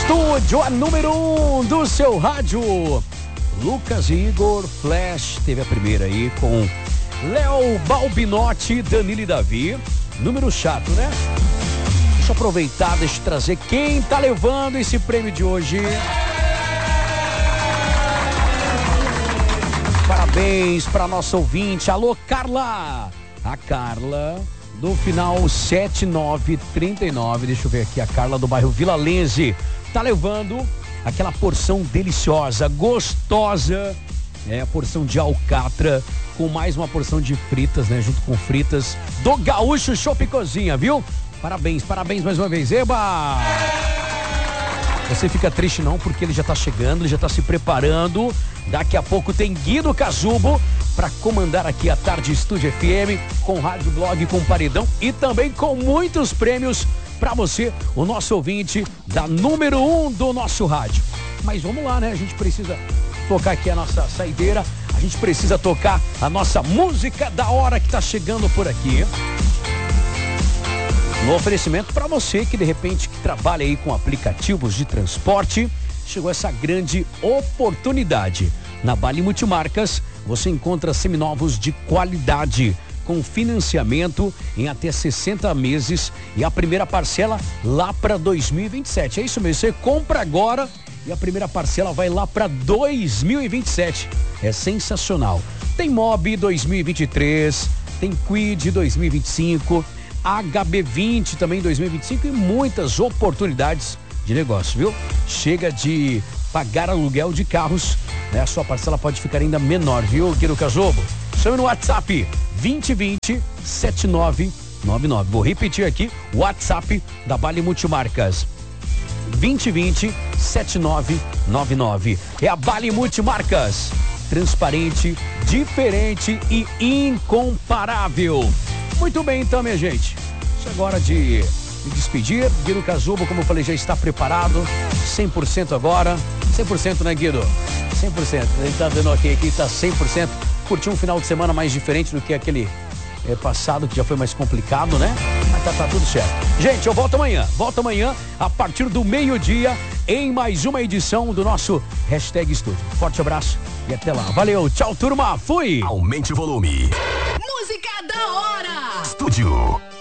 Estúdio, a número 1 do seu rádio. Lucas e Igor, Flash, teve a primeira aí com Léo Balbinotti, Danilo e Davi. Número chato, né? Deixa eu aproveitar, deixa eu trazer quem tá levando esse prêmio de hoje. Parabéns para nossa ouvinte. Alô, Carla. A Carla do final 7939. Deixa eu ver aqui, a Carla do bairro Vila Lense. Tá levando aquela porção deliciosa, gostosa. É a porção de alcatra com mais uma porção de fritas, né? Junto com fritas do Gaúcho Chopp Cozinha, viu? Parabéns, parabéns mais uma vez. Eba! Você fica triste não, porque ele já tá chegando, ele já tá se preparando. Daqui a pouco tem Guido Casubo para comandar aqui a Tarde Estúdio FM com rádio, blog, com paredão e também com muitos prêmios para você, o nosso ouvinte da número 1 do nosso rádio. Mas vamos lá, né? A gente precisa tocar aqui a nossa saideira, a gente precisa tocar a nossa música da hora que tá chegando por aqui. No oferecimento para você que de repente que trabalha aí com aplicativos de transporte, chegou essa grande oportunidade. Na Bali Multimarcas, você encontra seminovos de qualidade, com financiamento em até 60 meses e a primeira parcela lá para 2027. É isso mesmo, você compra agora e a primeira parcela vai lá para 2027. É sensacional. Tem Mobi 2023, tem Kwid 2025, HB20 também 2025 e muitas oportunidades de negócio, viu? Chega de pagar aluguel de carros, né? A sua parcela pode ficar ainda menor, viu, Guido Casobo? Chame no WhatsApp 2020-7999. Vou repetir aqui, WhatsApp da Bali Multimarcas. 2020-7999. É a Bali Multimarcas. Transparente, diferente e incomparável. Muito bem, então, minha gente. Isso agora de me despedir. Guido Casubo, como eu falei, já está preparado. 100% agora. 100%, né, Guido? 100%. Ele tá dando aqui, tá 100%. Curtiu um final de semana mais diferente do que aquele passado, que já foi mais complicado, né? Mas tá tudo certo. Gente, eu volto amanhã. Volto amanhã, a partir do meio-dia, em mais uma edição do nosso Hashtag Estúdio. Forte abraço e até lá. Valeu, tchau, turma. Fui! Aumente o volume. Música da hora! Estúdio.